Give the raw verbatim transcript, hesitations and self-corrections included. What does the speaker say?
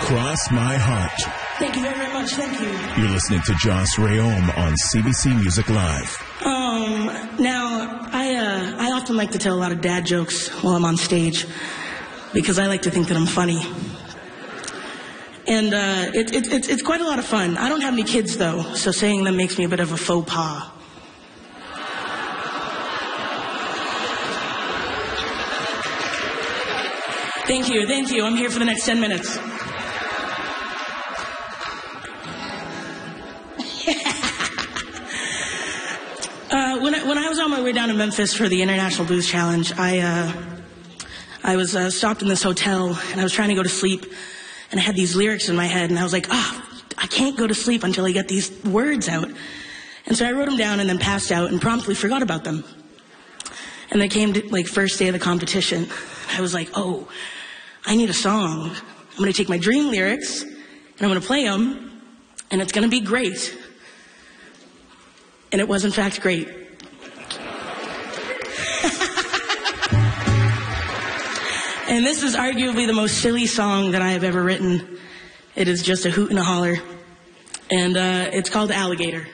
Cross My Heart. Thank you very, very much. Thank you. You're listening to Joss Rayom on C B C Music Live. Um, now, I, uh, I often like to tell a lot of dad jokes while I'm on stage because I like to think that I'm funny. And, uh, it, it, it, it's quite a lot of fun. I don't have any kids, though, so saying them makes me a bit of a faux pas. Thank you, thank you. I'm here for the next ten minutes. uh, when, I, when I was on my way down to Memphis for the International Blues Challenge, I, uh, I was uh, stopped in this hotel, and I was trying to go to sleep, and I had these lyrics in my head, and I was like, ah, oh, I can't go to sleep until I get these words out. And so I wrote them down and then passed out and promptly forgot about them. And then came to, like, first day of the competition. I was like, oh, I need a song. I'm going to take my dream lyrics, and I'm going to play them, and it's going to be great. And it was, in fact, great. And this is arguably the most silly song that I have ever written. It is just a hoot and a holler. And uh, it's called Alligator.